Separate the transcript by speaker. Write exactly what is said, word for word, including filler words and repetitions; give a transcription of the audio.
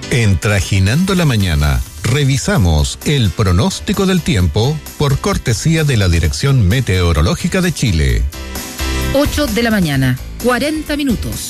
Speaker 1: En Trajinando la Mañana, revisamos el pronóstico del tiempo por cortesía de la Dirección Meteorológica de Chile.
Speaker 2: ocho de la mañana, cuarenta minutos.